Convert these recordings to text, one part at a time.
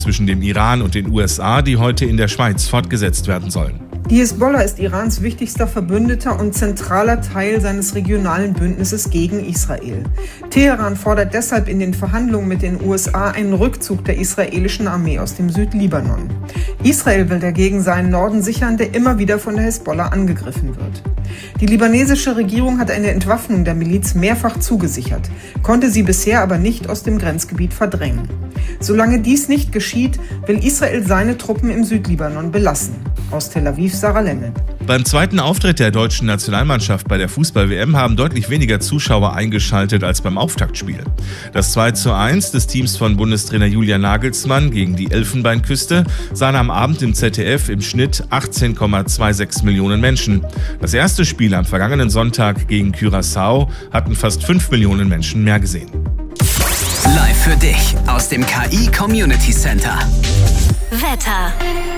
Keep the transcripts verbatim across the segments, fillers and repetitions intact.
zwischen dem Iran und den U S A, die heute in der Schweiz fortgesetzt werden sollen. Die Hisbollah ist Irans wichtigster Verbündeter und zentraler Teil seines regionalen Bündnisses gegen Israel. Teheran fordert deshalb in den Verhandlungen mit den U S A einen Rückzug der israelischen Armee aus dem Südlibanon. Israel will dagegen seinen Norden sichern, der immer wieder von der Hisbollah angegriffen wird. Die libanesische Regierung hat eine Entwaffnung der Miliz mehrfach zugesichert, konnte sie bisher aber nicht aus dem Grenzgebiet verdrängen. Solange dies nicht geschieht, will Israel seine Truppen im Südlibanon belassen. Aus Tel Aviv, Sarah Lemmel. Beim zweiten Auftritt der deutschen Nationalmannschaft bei der Fußball-W M haben deutlich weniger Zuschauer eingeschaltet als beim Auftaktspiel. Das zwei zu eins des Teams von Bundestrainer Julian Nagelsmann gegen die Elfenbeinküste sahen am Abend im Z D F im Schnitt achtzehn Komma sechsundzwanzig Millionen Menschen. Das erste Spiel am vergangenen Sonntag gegen Curaçao hatten fast fünf Millionen Menschen mehr gesehen. Live für dich aus dem K I Community Center. Wetter.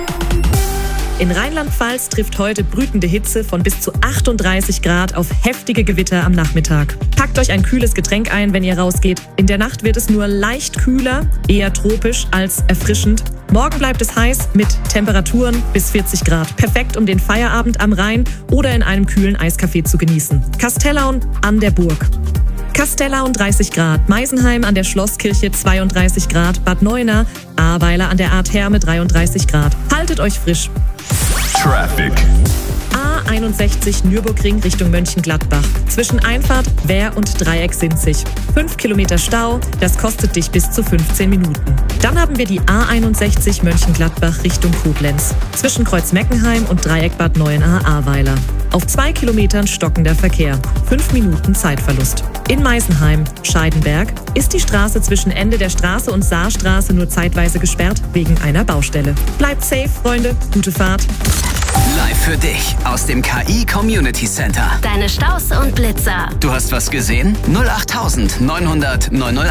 In Rheinland-Pfalz trifft heute brütende Hitze von bis zu achtunddreißig Grad auf heftige Gewitter am Nachmittag. Packt euch ein kühles Getränk ein, wenn ihr rausgeht. In der Nacht wird es nur leicht kühler, eher tropisch als erfrischend. Morgen bleibt es heiß mit Temperaturen bis vierzig Grad. Perfekt, um den Feierabend am Rhein oder in einem kühlen Eiscafé zu genießen. Kastellaun an der Burg. Kastellaun dreißig Grad, Meisenheim an der Schlosskirche zweiunddreißig Grad, Bad Neuenahr, Ahrweiler an der Ahrtherme dreiunddreißig Grad. Haltet euch frisch. Traffic. A einundsechzig Nürburgring Richtung Mönchengladbach. Zwischen Einfahrt, Wehr und Dreieck Sinzig. Fünf Kilometer Stau, das kostet dich bis zu fünfzehn Minuten. Dann haben wir die A einundsechzig Mönchengladbach Richtung Koblenz. Zwischen Kreuz-Meckenheim und Dreieck Bad Neuenahr-Ahrweiler. Auf zwei Kilometern stockender Verkehr. Fünf Minuten Zeitverlust. In Meisenheim, Scheidenberg, ist die Straße zwischen Ende der Straße und Saarstraße nur zeitweise gesperrt wegen einer Baustelle. Bleibt safe, Freunde. Gute Fahrt. Live für dich aus dem K I Community Center. Deine Staus und Blitzer. Du hast was gesehen? null acht neunhundert neunhundert